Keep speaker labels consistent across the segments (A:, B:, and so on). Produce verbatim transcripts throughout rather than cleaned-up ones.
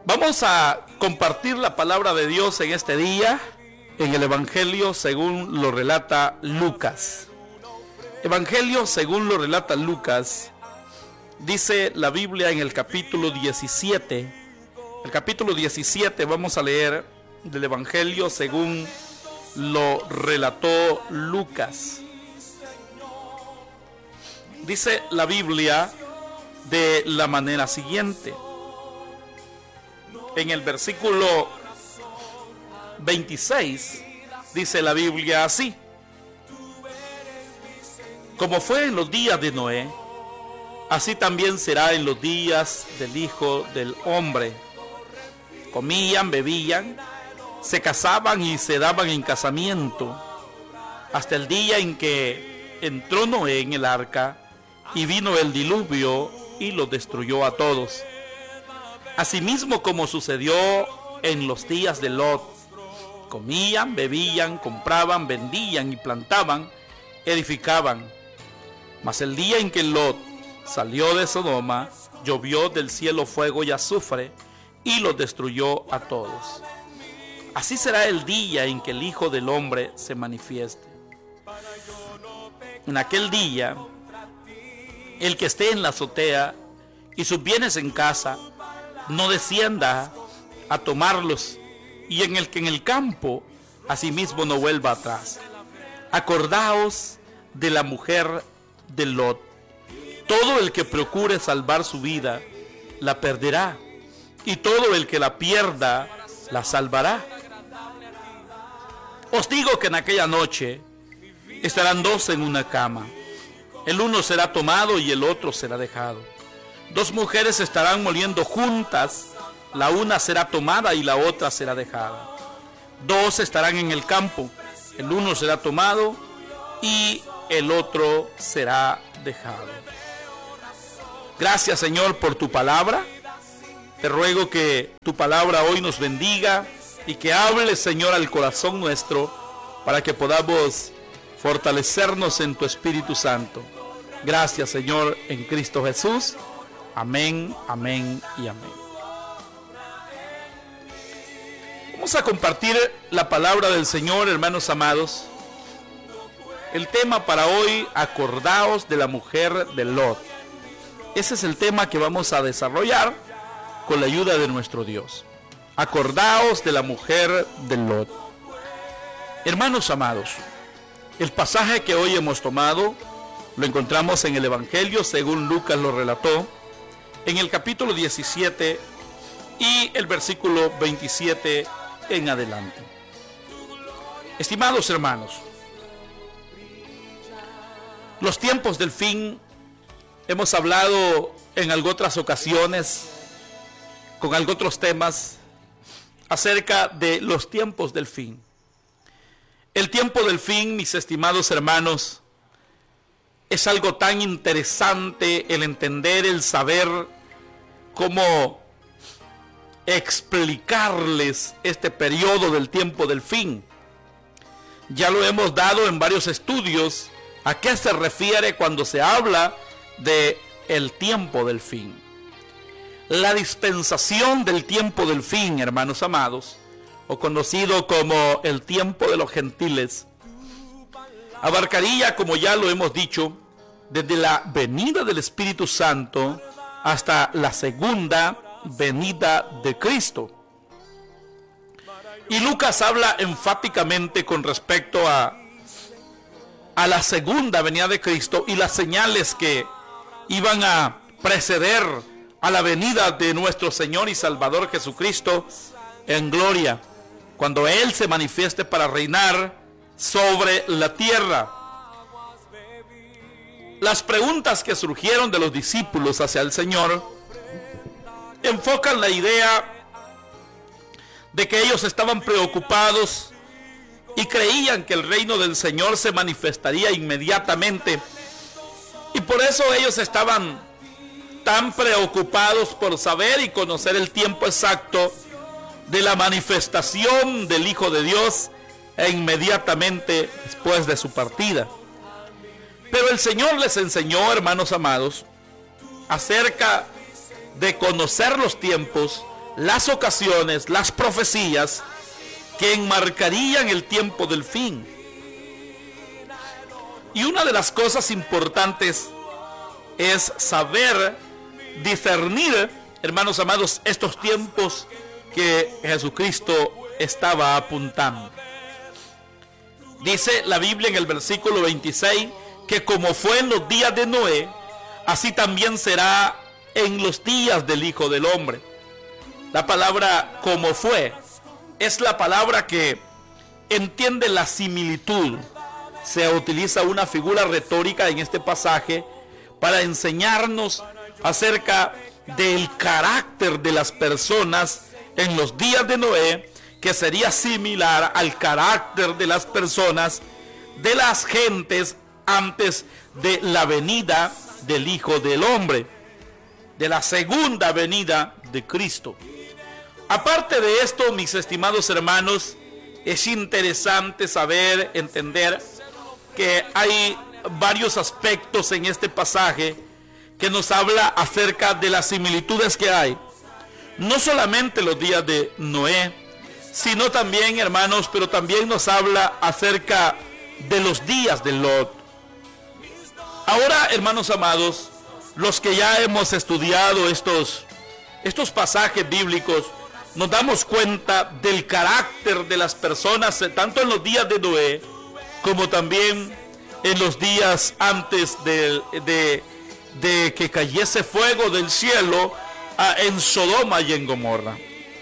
A: Vamos a compartir la palabra de Dios en este día, en el Evangelio según lo relata Lucas. Evangelio según lo relata Lucas, dice la Biblia en el capítulo diecisiete. El capítulo diecisiete vamos a leer del Evangelio según lo relató Lucas. Dice la Biblia de la manera siguiente. En el versículo veintiséis dice la Biblia así: como fue en los días de Noé, así también será en los días del Hijo del Hombre. Comían, bebían, se casaban y se daban en casamiento, hasta el día en que entró Noé en el arca y vino el diluvio y los destruyó a todos. Asimismo como sucedió en los días de Lot, comían, bebían, compraban, vendían y plantaban, edificaban. Mas el día en que Lot salió de Sodoma, llovió del cielo fuego y azufre y los destruyó a todos. Así será el día en que el Hijo del Hombre se manifieste. En aquel día, el que esté en la azotea y sus bienes en casa, no descienda a tomarlos, y en el que en el campo asimismo no vuelva atrás. Acordaos de la mujer de Lot. Todo el que procure salvar su vida la perderá, y todo el que la pierda la salvará. Os digo que en aquella noche estarán dos en una cama, el uno será tomado y el otro será dejado. Dos mujeres estarán moliendo juntas, la una será tomada y la otra será dejada. Dos estarán en el campo, el uno será tomado y el otro será dejado. Gracias, Señor, por tu palabra. Te ruego que tu palabra hoy nos bendiga y que hables, Señor, al corazón nuestro para que podamos fortalecernos en tu Espíritu Santo. Gracias, Señor, en Cristo Jesús. Amén, amén y amén. Vamos a compartir la palabra del Señor, hermanos amados. El tema para hoy: acordaos de la mujer de Lot. Ese es el tema que vamos a desarrollar con la ayuda de nuestro Dios. Acordaos de la mujer de Lot. Hermanos amados, el pasaje que hoy hemos tomado lo encontramos en el Evangelio según Lucas lo relató, en el capítulo diecisiete y el versículo veintisiete en adelante. Estimados hermanos, los tiempos del fin, hemos hablado en algunas otras ocasiones, con algunos otros temas, acerca de los tiempos del fin. El tiempo del fin, mis estimados hermanos, es algo tan interesante el entender, el saber cómo explicarles este periodo del tiempo del fin. Ya lo hemos dado en varios estudios a qué se refiere cuando se habla de el tiempo del fin. La dispensación del tiempo del fin, hermanos amados, o conocido como el tiempo de los gentiles, abarcaría, como ya lo hemos dicho, desde la venida del Espíritu Santo hasta la segunda venida de Cristo. Y Lucas habla enfáticamente con respecto a, a la segunda venida de Cristo y las señales que iban a preceder a la venida de nuestro Señor y Salvador Jesucristo en gloria, cuando Él se manifieste para reinar sobre la tierra. Las preguntas que surgieron de los discípulos hacia el Señor enfocan la idea de que ellos estaban preocupados y creían que el reino del Señor se manifestaría inmediatamente, y por eso ellos estaban tan preocupados por saber y conocer el tiempo exacto de la manifestación del Hijo de Dios e inmediatamente después de su partida. Pero el Señor les enseñó, hermanos amados, acerca de conocer los tiempos las ocasiones, las profecías que enmarcarían el tiempo del fin. Y una de las cosas importantes es saber discernir, hermanos amados, estos tiempos que Jesucristo estaba apuntando. Dice la Biblia en el versículo veintiséis que como fue en los días de Noé, así también será en los días del Hijo del Hombre. La palabra como fue es la palabra que entiende la similitud. Se utiliza una figura retórica en este pasaje para enseñarnos acerca del carácter de las personas en los días de Noé, que sería similar al carácter de las personas, de las gentes antes de la venida del Hijo del Hombre, de la segunda venida de Cristo. Aparte de esto, mis estimados hermanos, es interesante saber, entender que hay varios aspectos en este pasaje que nos habla acerca de las similitudes que hay, no solamente los días de Noé, sino también, hermanos, pero también nos habla acerca de los días de Lot. Ahora, hermanos amados, los que ya hemos estudiado estos, estos pasajes bíblicos, nos damos cuenta del carácter de las personas, tanto en los días de Noé, como también en los días antes de, de, de que cayese fuego del cielo a, en Sodoma y en Gomorra.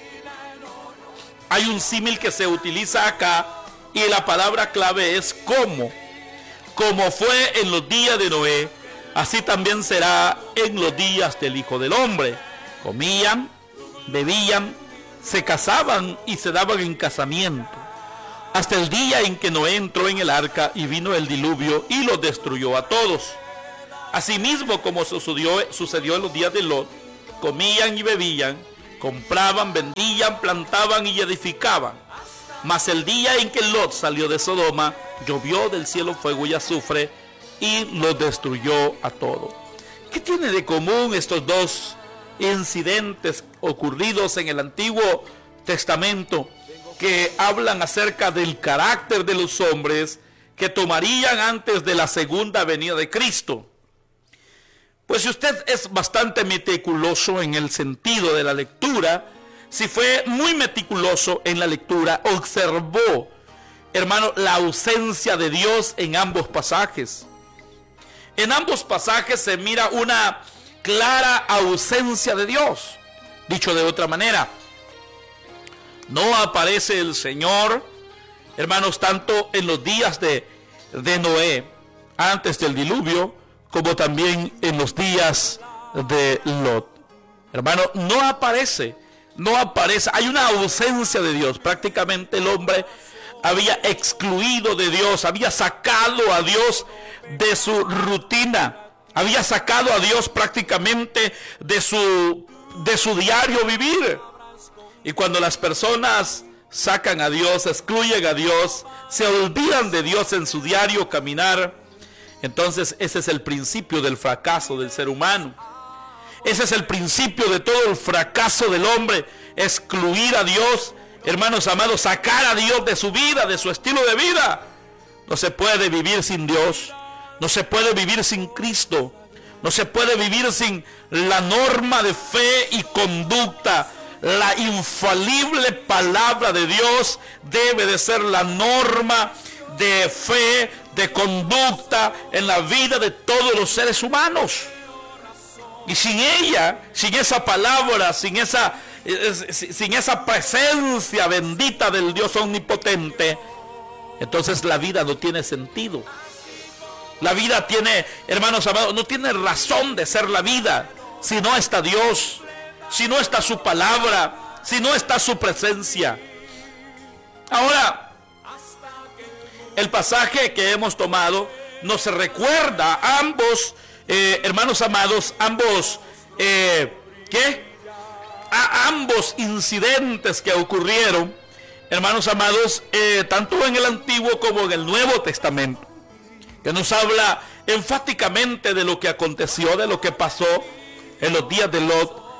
A: Hay un símil que se utiliza acá y la palabra clave es como. Como fue en los días de Noé, así también será en los días del Hijo del Hombre. Comían, bebían, se casaban y se daban en casamiento, hasta el día en que Noé entró en el arca y vino el diluvio y los destruyó a todos. Asimismo, como sucedió, sucedió en los días de Lot, comían y bebían, compraban, vendían, plantaban y edificaban. Mas el día en que Lot salió de Sodoma, llovió del cielo fuego y azufre y los destruyó a todos. ¿Qué tiene de común estos dos incidentes ocurridos en el Antiguo Testamento que hablan acerca del carácter de los hombres que tomarían antes de la segunda venida de Cristo? Pues si usted es bastante meticuloso en el sentido de la lectura, si fue muy meticuloso en la lectura, observó, hermano, la ausencia de Dios en ambos pasajes. En ambos pasajes se mira una clara ausencia de Dios. Dicho de otra manera, no aparece el Señor, hermanos, tanto en los días de, de Noé, antes del diluvio, como también en los días de Lot. Hermano, no aparece, no aparece, hay una ausencia de Dios. Prácticamente el hombre había excluido de Dios, había sacado a Dios de su rutina, había sacado a Dios prácticamente de su, de su diario vivir. Y cuando las personas sacan a Dios, excluyen a Dios, se olvidan de Dios en su diario caminar, entonces ese es el principio del fracaso del ser humano. Ese es el principio de todo el fracaso del hombre, excluir a Dios, hermanos amados, sacar a Dios de su vida, de su estilo de vida. No se puede vivir sin Dios, no se puede vivir sin Cristo, no se puede vivir sin la norma de fe y conducta. La infalible palabra de Dios debe de ser la norma de fe, de conducta en la vida de todos los seres humanos. Y sin ella, sin esa palabra, sin esa, sin esa presencia bendita del Dios omnipotente, entonces la vida no tiene sentido. La vida tiene, hermanos amados, no tiene razón de ser la vida si no está Dios, si no está su palabra, si no está su presencia. Ahora, el pasaje que hemos tomado nos recuerda a ambos, eh, hermanos amados, ambos, eh, ¿qué? A ambos incidentes que ocurrieron, hermanos amados, eh, tanto en el Antiguo como en el Nuevo Testamento, que nos habla enfáticamente de lo que aconteció, de lo que pasó en los días de Lot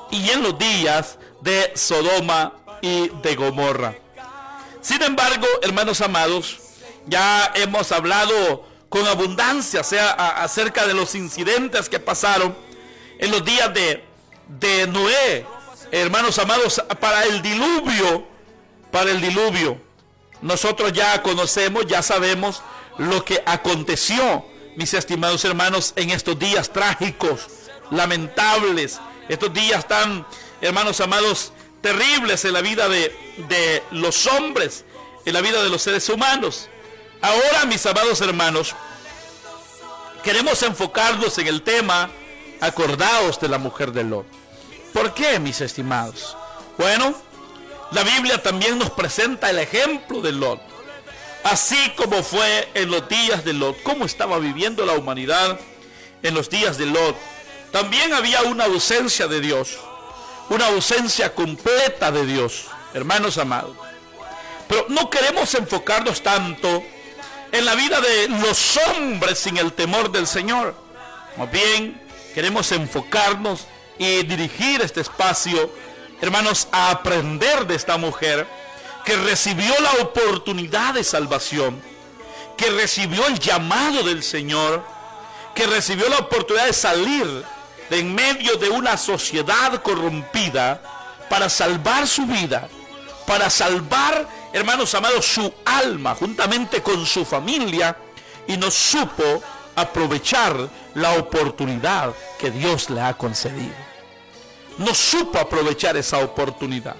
A: y en los días de Sodoma y de Gomorra. Sin embargo, hermanos amados, ya hemos hablado con abundancia, sea, a, acerca de los incidentes que pasaron en los días de, de Noé, hermanos amados, para el diluvio, para el diluvio. Nosotros ya conocemos, ya sabemos lo que aconteció, mis estimados hermanos, en estos días trágicos, lamentables, estos días tan, hermanos amados, terribles en la vida de, de los hombres, en la vida de los seres humanos. Ahora, mis amados hermanos, queremos enfocarnos en el tema, acordaos de la mujer de Lot. ¿Por qué, mis estimados? Bueno, la Biblia también nos presenta el ejemplo de Lot, así como fue en los días de Lot, cómo estaba viviendo la humanidad en los días de Lot. También había una ausencia de Dios, una ausencia completa de Dios, hermanos amados. Pero no queremos enfocarnos tanto en la vida de los hombres sin el temor del Señor. Más bien, queremos enfocarnos y dirigir este espacio, hermanos, a aprender de esta mujer que recibió la oportunidad de salvación, que recibió el llamado del Señor, que recibió la oportunidad de salir de en medio de una sociedad corrompida para salvar su vida, para salvar, hermanos amados, su alma juntamente con su familia, y no supo aprovechar la oportunidad que Dios le ha concedido. No supo aprovechar esa oportunidad.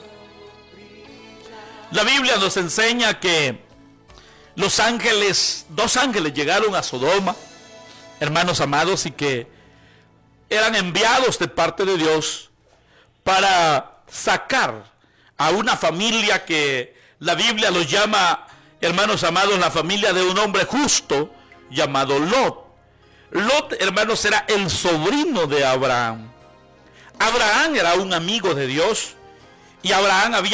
A: La Biblia nos enseña que los ángeles, dos ángeles llegaron a Sodoma, hermanos amados, y que eran enviados de parte de Dios para sacar a una familia que la Biblia los llama, hermanos amados, la familia de un hombre justo llamado Lot. Lot, hermanos, era el sobrino de Abraham. Abraham era un amigo de Dios, y Abraham había